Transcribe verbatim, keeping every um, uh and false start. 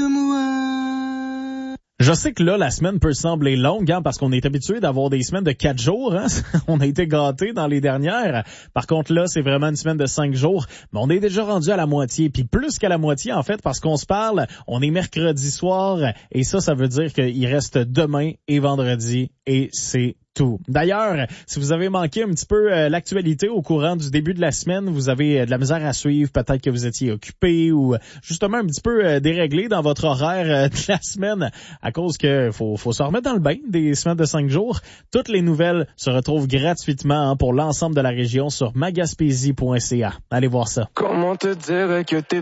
de moi. Je sais que là, la semaine peut sembler longue, hein, parce qu'on est habitué d'avoir des semaines de quatre jours. Hein? On a été gâtés dans les dernières. Par contre, là, c'est vraiment une semaine de cinq jours. Mais on est déjà rendu à la moitié. Puis plus qu'à la moitié, en fait, parce qu'on se parle, on est mercredi soir. Et ça, ça veut dire qu'il reste demain et vendredi. Et c'est tout. D'ailleurs, si vous avez manqué un petit peu euh, l'actualité au courant du début de la semaine, vous avez euh, de la misère à suivre, peut-être que vous étiez occupé ou euh, justement un petit peu euh, déréglé dans votre horaire euh, de la semaine à cause que faut, faut se remettre dans le bain des semaines de cinq jours. Toutes les nouvelles se retrouvent gratuitement hein, pour l'ensemble de la région sur magaspésie point c a. Allez voir ça. Comment te dire que t'es